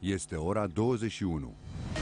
Este ora 21.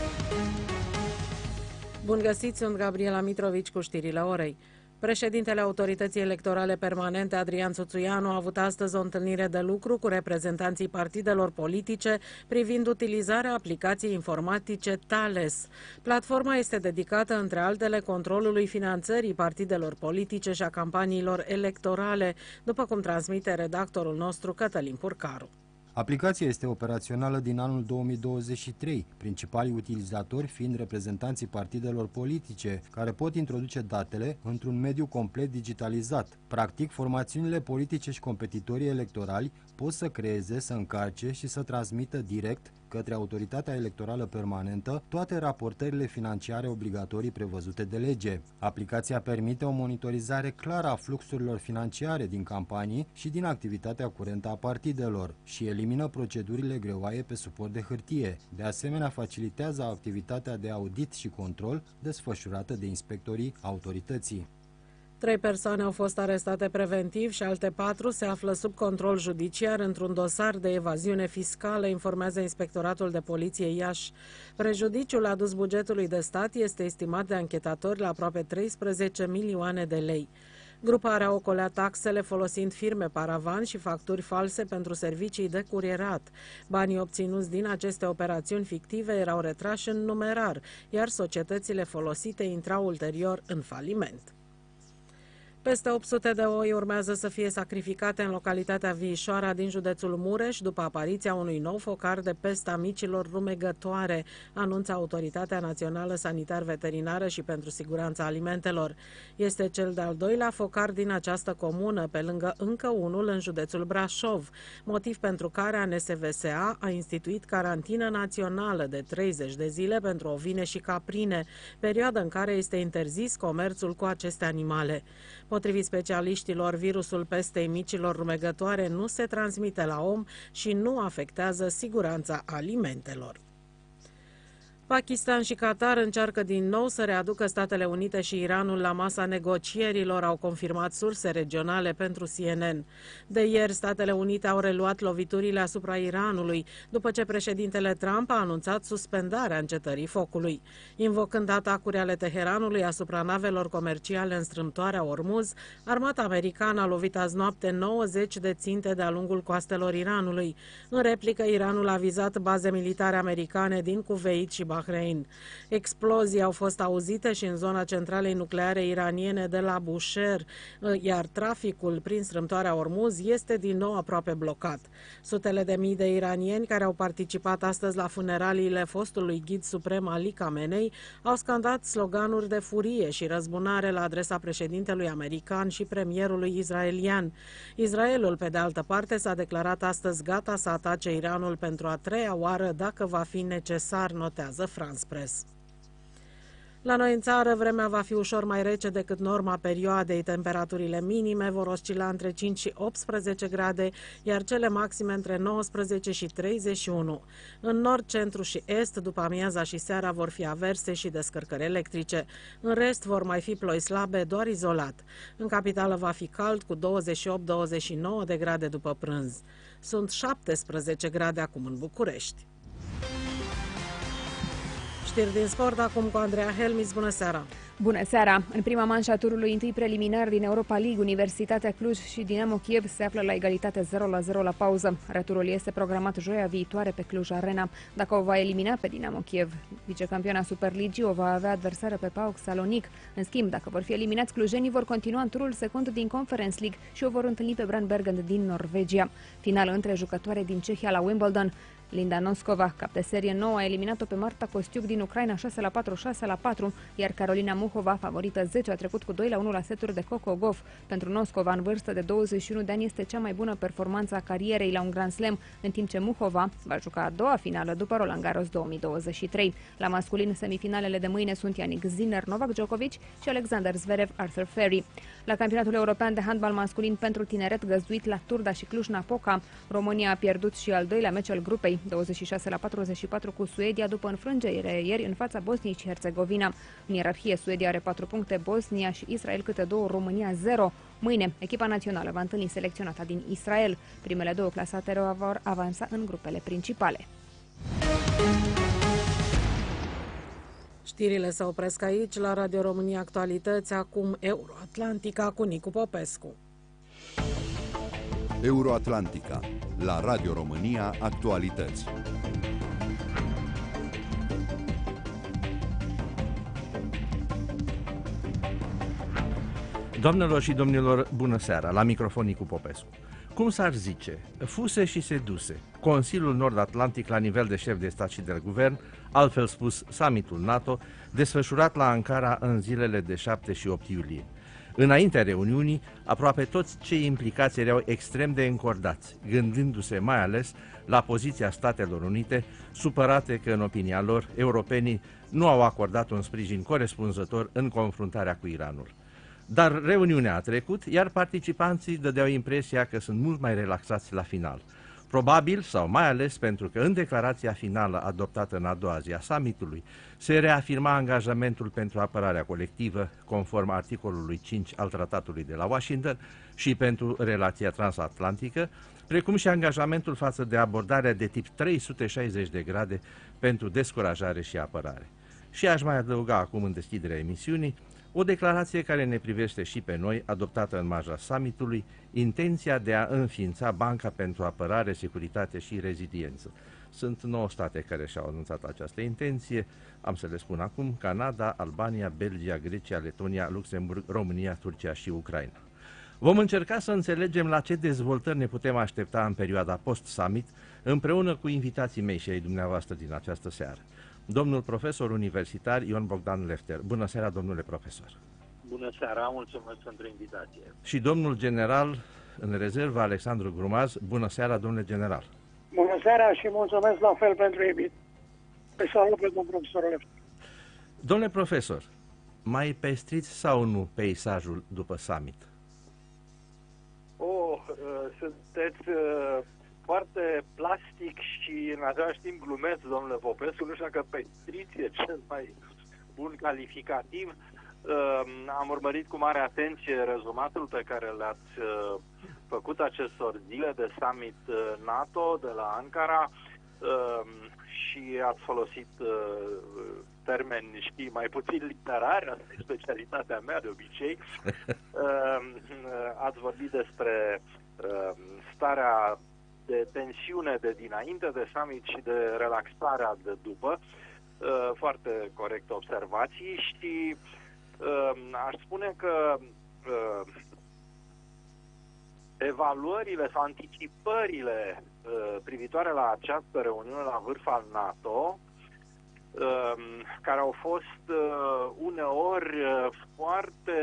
Bun găsit, sunt Gabriela Mitrovici cu știrile orei. Președintele Autorității Electorale Permanente, Adrian Țuțuianu, a avut astăzi o întâlnire de lucru cu reprezentanții partidelor politice privind utilizarea aplicației informatice Thales. Platforma este dedicată, între altele, controlului finanțării partidelor politice și a campaniilor electorale, după cum transmite redactorul nostru Cătălin Purcaru. Aplicația este operațională din anul 2023, principalii utilizatori fiind reprezentanții partidelor politice, care pot introduce datele într-un mediu complet digitalizat. Practic, formațiunile politice și competitorii electorali pot să creeze, să încarce și să transmită direct către Autoritatea Electorală Permanentă toate raportările financiare obligatorii prevăzute de lege. Aplicația permite o monitorizare clară a fluxurilor financiare din campanii și din activitatea curentă a partidelor și elimină procedurile greoaie pe suport de hârtie. De asemenea, facilitează activitatea de audit și control desfășurată de inspectorii autorității. 3 persoane au fost arestate preventiv și alte 4 se află sub control judiciar într-un dosar de evaziune fiscală, informează Inspectoratul de Poliție Iași. Prejudiciul adus bugetului de stat este estimat de anchetatori la aproape 13 milioane de lei. Gruparea ocolea taxele folosind firme paravan și facturi false pentru servicii de curierat. Banii obținuți din aceste operațiuni fictive erau retrași în numerar, iar societățile folosite intrau ulterior în faliment. Peste 800 de oi urmează să fie sacrificate în localitatea Viișoara din județul Mureș după apariția unui nou focar de pesta micilor rumegătoare, anunță Autoritatea Națională Sanitar-Veterinară și pentru Siguranța Alimentelor. Este cel de-al doilea focar din această comună, pe lângă încă unul în județul Brașov, motiv pentru care ANSVSA a instituit carantină națională de 30 de zile pentru ovine și caprine, perioadă în care este interzis comerțul cu aceste animale. Potrivit specialiștilor, virusul pestei micilor rumegătoare nu se transmite la om și nu afectează siguranța alimentelor. Pakistan și Qatar încearcă din nou să readucă Statele Unite și Iranul la masa negocierilor, au confirmat surse regionale pentru CNN. De ieri, Statele Unite au reluat loviturile asupra Iranului, după ce președintele Trump a anunțat suspendarea încetării focului. Invocând atacuri ale Teheranului asupra navelor comerciale în strâmtoarea Ormuz, armata americană a lovit azi noapte 90 de ținte de-a lungul coastelor Iranului. În replică, Iranul a vizat baze militare americane din Kuveit și Bahrain. Explozii au fost auzite și în zona centralei nucleare iraniene de la Bushehr, iar traficul prin strâmtoarea Ormuz este din nou aproape blocat. Sutele de mii de iranieni care au participat astăzi la funeraliile fostului ghid suprem Ali Khamenei au scandat sloganuri de furie și răzbunare la adresa președintelui american și premierului israelian. Israelul, pe de altă parte, s-a declarat astăzi gata să atace Iranul pentru a 3-a oară dacă va fi necesar, notează France Press. La noi în țară, vremea va fi ușor mai rece decât norma perioadei. Temperaturile minime vor oscila între 5 și 18 grade, iar cele maxime între 19 și 31. În nord, centru și est, după amiaza și seara vor fi averse și descărcări electrice. În rest, vor mai fi ploi slabe, doar izolat. În capitală va fi cald cu 28-29 de grade după prânz. Sunt 17 grade acum în București. Știri din sport acum cu Andreea Helmis. Bună seara! Bună seara! În prima manșă a turului întâi preliminar din Europa League, Universitatea Cluj și Dinamo Kiev se află la egalitate 0-0 la pauză. Returul este programat joia viitoare pe Cluj Arena. Dacă o va elimina pe Dinamo Kiev, vicecampioana Superligii o va avea adversară pe PAOK Salonic. În schimb, dacă vor fi eliminați, clujenii vor continua în turul secund din Conference League și o vor întâlni pe Brandbergen din Norvegia. Finală între jucătoare din Cehia la Wimbledon. Linda Noskova, cap de serie nouă, a eliminat-o pe Marta Kostiuk din Ucraina 6-4, 6-4, iar Carolina Muhova, favorită 10, a trecut cu 2-1 la seturi de Coco Gauff. Pentru Noskova, în vârstă de 21 de ani, este cea mai bună performanță a carierei la un Grand Slam, în timp ce Muhova va juca a doua finală după Roland Garros 2023. La masculin, semifinalele de mâine sunt Yannick Sinner, Novak Djokovic și Alexander Zverev, Arthur Ferry. La campionatul european de handbal masculin pentru tineret găzduit la Turda și Cluj-Napoca, România a pierdut și al doilea meci al grupei, 26-44 cu Suedia, după înfrângere ieri în fața Bosniei și Herțegovina. În ierarhie, Suedia are 4 puncte, Bosnia și Israel câte 2, România 0. Mâine, echipa națională va întâlni selecționata din Israel. Primele două clasate vor avansa în grupele principale. Știrile se opresc aici, la Radio România Actualități, acum Euroatlantica cu Nicu Popescu. Euroatlantica, la Radio România Actualități. Doamnelor și domnilor, bună seara, la microfon Nicu Popescu. Cum s-ar zice, fuse și se duse. Consiliul Nord-Atlantic la nivel de șef de stat și de guvern, altfel spus summitul NATO, desfășurat la Ankara în zilele de 7 și 8 iulie. Înaintea reuniunii, aproape toți cei implicați erau extrem de încordați, gândindu-se mai ales la poziția Statelor Unite, supărate că, în opinia lor, europenii nu au acordat un sprijin corespunzător în confruntarea cu Iranul. Dar reuniunea a trecut, iar participanții dădeau impresia că sunt mult mai relaxați la final. Probabil, sau mai ales pentru că în declarația finală adoptată în a doua zi a summitului se reafirma angajamentul pentru apărarea colectivă, conform articolului 5 al Tratatului de la Washington, și pentru relația transatlantică, precum și angajamentul față de abordarea de tip 360 de grade pentru descurajare și apărare. Și aș mai adăuga acum în deschiderea emisiunii o declarație care ne privește și pe noi, adoptată în marja summitului, intenția de a înființa Banca pentru Apărare, Securitate și Reziliență. Sunt 9 state care și-au anunțat această intenție, am să le spun acum: Canada, Albania, Belgia, Grecia, Letonia, Luxemburg, România, Turcia și Ucraina. Vom încerca să înțelegem la ce dezvoltări ne putem aștepta în perioada post-summit, împreună cu invitații mei și ai dumneavoastră din această seară. Domnul profesor universitar Ion Bogdan Lefter. Bună seara, domnule profesor. Bună seara, mulțumesc pentru invitație. Și domnul general în rezervă, Alexandru Grumaz. Bună seara, domnule general. Bună seara și mulțumesc la fel pentru invitație. Pe salut pe domnul profesor Lefter. Domnule profesor, mai pestriți sau nu peisajul după summit? Sunteți foarte plastic și în același timp glumeț, domnule Popescu. Nu știu dacă pestriți e cel mai bun calificativ. Am urmărit cu mare atenție rezumatul pe care l-ați făcut acestor zile de summit NATO de la Ankara și ați folosit termeni, mai puțin literari, asta e specialitatea mea de obicei. Ați vorbit despre starea de tensiune de dinainte de summit și de relaxarea de după. Foarte corecte observații și aș spune că evaluările sau anticipările privitoare la această reuniune la vârf al NATO, care au fost uneori foarte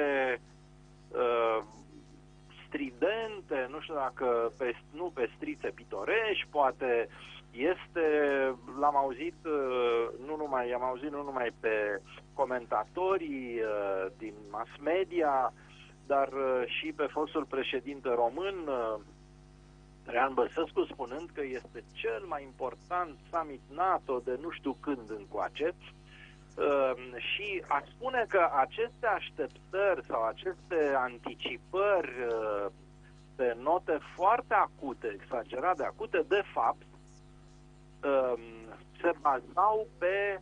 stridente, nu știu dacă nu pestrițe pitorești, poate l-am auzit nu numai pe comentatorii din mass media, dar și pe fostul președinte român, Traian Băsescu, spunând că este cel mai important summit NATO de nu știu când încoace. Și aș spune că aceste așteptări sau aceste anticipări pe note foarte acute, exagerat de acute, de fapt, se bazau pe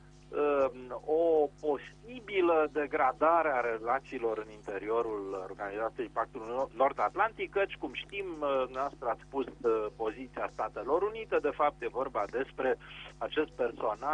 o posibilă degradare a relațiilor în interiorul Organizației Pactului Nord-Atlantic, căci, cum știm, noastră ați spus poziția Statelor Unite, de fapt e vorba despre acest personaj